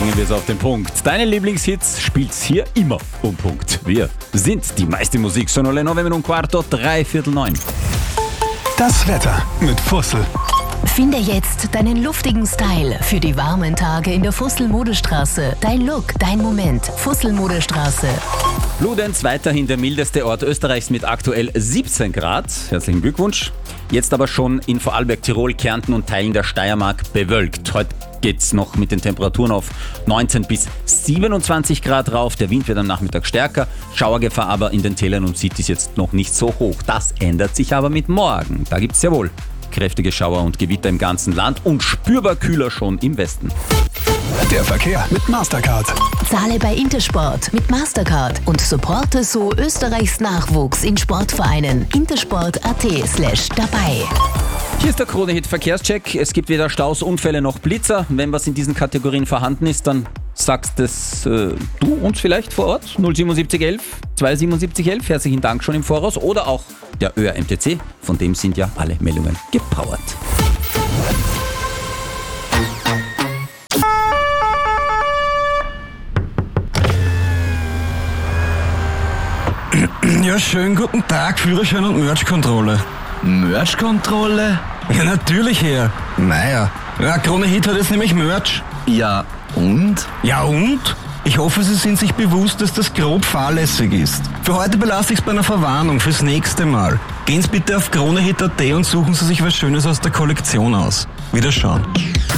Bringen wir es auf den Punkt. Deine Lieblingshits spielt's hier immer um Punkt. Wir sind die meiste Musik. Sono le 9:15, 8:45. Das Wetter mit Fussel. Finde jetzt deinen luftigen Style für die warmen Tage in der Fussel-Modestraße. Dein Look, dein Moment. Fussel-Modestraße. Bludenz weiterhin der mildeste Ort Österreichs mit aktuell 17 Grad. Herzlichen Glückwunsch. Jetzt aber schon in Vorarlberg, Tirol, Kärnten und Teilen der Steiermark bewölkt. Heute geht's noch mit den Temperaturen auf 19 bis 27 Grad rauf. Der Wind wird am Nachmittag stärker. Schauergefahr aber in den Tälern und Cities jetzt noch nicht so hoch. Das ändert sich aber mit morgen. Da gibt's sehr wohl kräftige Schauer und Gewitter im ganzen Land und spürbar kühler schon im Westen. Der Verkehr mit Mastercard. Zahle bei Intersport mit Mastercard und supporte so Österreichs Nachwuchs in Sportvereinen. intersport.at/dabei. Hier ist der Krone-Hit Verkehrscheck. Es gibt weder Staus, Unfälle noch Blitzer. Wenn was in diesen Kategorien vorhanden ist, dann sagst es du uns vielleicht vor Ort. 07711 27711. Herzlichen Dank schon im Voraus. Oder auch der ÖRMTC. Von dem sind ja alle Meldungen gepowert. Ja, schönen guten Tag, Führerschein und Merch-Kontrolle. Merch-Kontrolle? Ja, natürlich, Herr. Naja, ja, Krone Hit hat jetzt nämlich Merch. Ja, und? Ja, und? Ich hoffe, Sie sind sich bewusst, dass das grob fahrlässig ist. Für heute belasse ich es bei einer Verwarnung fürs nächste Mal. Gehen Sie bitte auf kronehit.at und suchen Sie sich was Schönes aus der Kollektion aus. Wiederschauen.